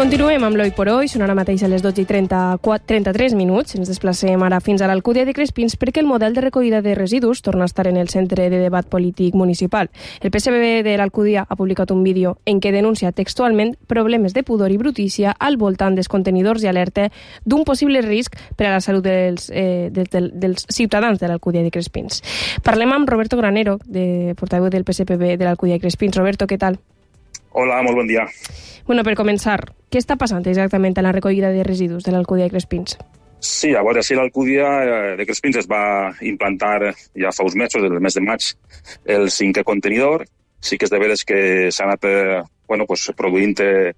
Continuem amb l'Oi por Hoy, són ara mateix a les 12:33 minuts. Ens desplacem ara fins a l'Alcúdia de Crespins perquè el model de recollida de residus torna a estar en el centre de debat polític municipal. El PSPB de l'Alcúdia ha publicat un vídeo en què denuncia textualment problemes de pudor i brutícia al voltant dels contenidors i alerta d'un possible risc per a la salut dels ciutadans de l'Alcúdia de Crespins. Parlem amb Roberto Granero, portaveu del PSPB de l'Alcúdia de Crespins. Roberto, què tal? Hola, molt bon dia. Bueno, per començar, què està passant exactament en la recollida de residus de l'Alcúdia de Crespins? Sí, a veure, si l'Alcúdia de Crespins es va implantar ja fa uns mesos, del mes de maig, el 5è contenidor. Sí que és de veres que s'ha anat produint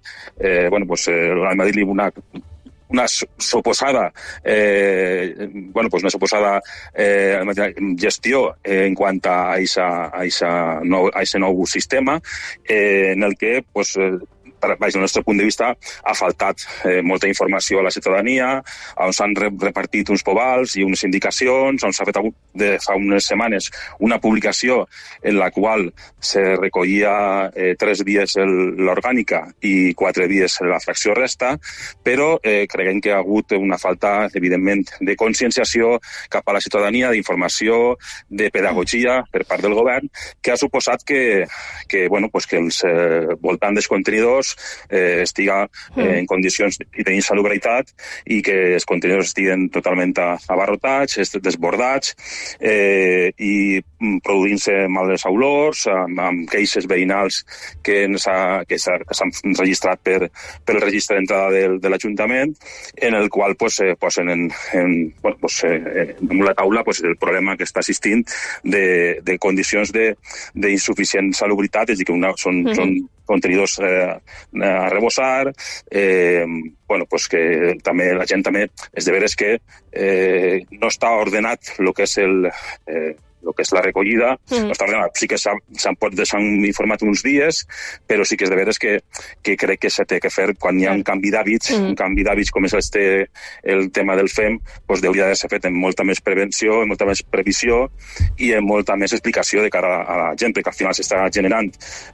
una suposada gestió en quant a aquest nou sistema en el que des del nostre punt de vista, ha faltat molta informació a la ciutadania, on s'han repartit uns pobals i unes indicacions, on s'ha fet fa unes setmanes una publicació en la qual se recollia 3 dies l'orgànica i 4 dies la fracció resta, però creiem que ha hagut una falta, evidentment, de conscienciació cap a la ciutadania, d'informació, de pedagogia per part del govern, que ha suposat que els voltants dels contenidors estiga en condicions d'insalubritat i que els contenidors estiguen totalment abarrotats, desbordats i produint-se males olors, amb queixes veïnals que s'han registrat per el registre d'entrada de l'Ajuntament, en el qual posen damunt la taula el problema que està assistint de condicions d'insuficient salubritat, és a dir, que són contenidors a rebossar, que també la gent també és de veres que no està ordenat el que és la recollida, no està ordenat. Sí que s'han informat uns dies, però sí que és de veres que crec que s'ha de fer quan hi ha un canvi d'hàbits com és el tema del FEM, hauria de ser fet amb molta més prevenció, amb molta més previsió i amb molta més explicació de cara a la gent, perquè al final s'està generant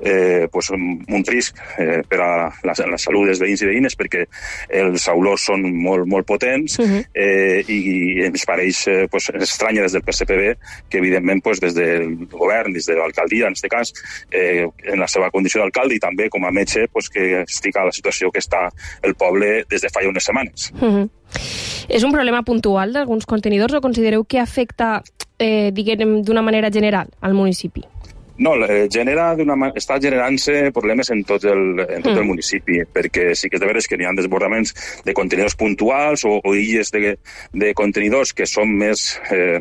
un risc per a la salut dels veïns i veïnes, perquè els olors són molt potents i ens pareix estranya des del PSPB que evidentment des del govern, des de l'alcaldia, en aquest cas, en la seva condició d'alcalde i també com a metge, que estic a la situació que està el poble des de fa unes setmanes. És un problema puntual d'alguns contenidors o considereu que afecta, diguem, d'una manera general al municipi? No, està generant-se problemes en tot el municipi, perquè sí que és de veres que n'hi ha desbordaments de contenidors puntuals o illes de contenidors que són més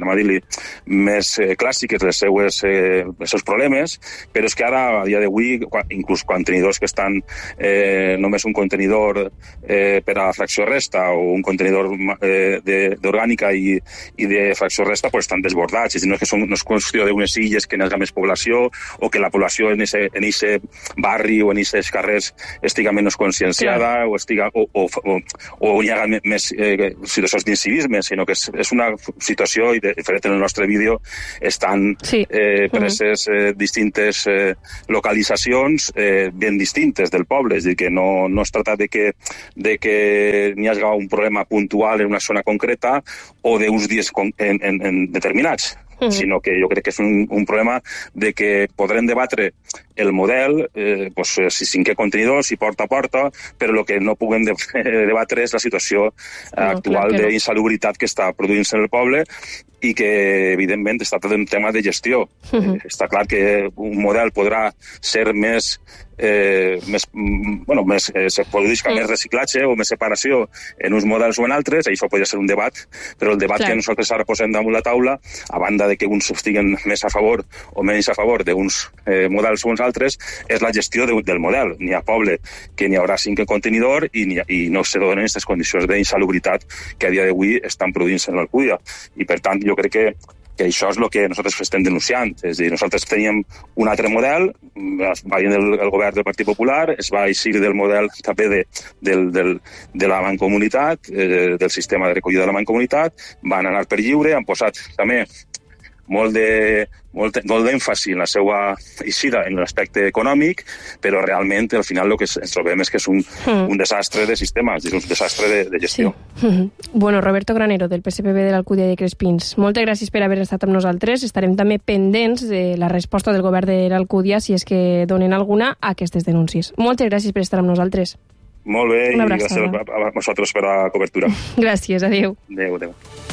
clàssiques els seus problemes, però és que ara, a dia d'avui, inclús contenidors que estan només un contenidor per a fracció resta o un contenidor d'orgànica i de fracció resta estan desbordats, és a dir, no és qüestió d'unes illes que n'hi hagi més població o que la població en aquest barri o en aquests carrers estiga menys conscienciada o hi ha més situacions d'incivisme, sinó que és una situació, i de fet en el nostre vídeo estan preses distintes localitzacions ben distintes del poble, és a dir, que no es tracta de que n'hi hagi un problema puntual en una zona concreta o d'uns dies determinats, sinó que jo crec que és un problema de que podrem debatre el model, si 5è contenidor, si porta a porta, però el que no puguem debatre és la situació actual d'insalubritat que està produint-se en el poble i que, evidentment, es tracta d'un tema de gestió. Està clar que un model podrà ser se produïsca més reciclatge o més separació en uns models o en altres, això podria ser un debat, però el debat que nosaltres ara posem damunt la taula, a banda de que uns estiguen més a favor o menys a favor d'uns models o uns altres, és la gestió del model. N'hi ha poble que n'hi haurà 5 contenidor i no se donen aquestes condicions d'insalubritat que a dia d'avui estan produint-se en l'Alcúdia. I, per tant, jo crec que això és el que nosaltres estem denunciant. És a dir, nosaltres teníem un altre model, va venir el govern del Partit Popular, es va eixir del model també de la Mancomunitat, del sistema de recollida de la Mancomunitat, van anar per lliure, han posat també molt d'èmfasi en la seva eixida en l'aspecte econòmic, però realment al final el que ens trobem és que és un desastre de sistema, és un desastre de gestió. Sí. Bueno, Roberto Granero, del PSPB de l'Alcúdia de Crespins, moltes gràcies per haver estat amb nosaltres. Estarem també pendents de la resposta del govern de l'Alcúdia, si és que donen alguna, a aquestes denúncies. Moltes gràcies per estar amb nosaltres. Molt bé, i gràcies a vosaltres per la cobertura. Gràcies, adéu. Adéu.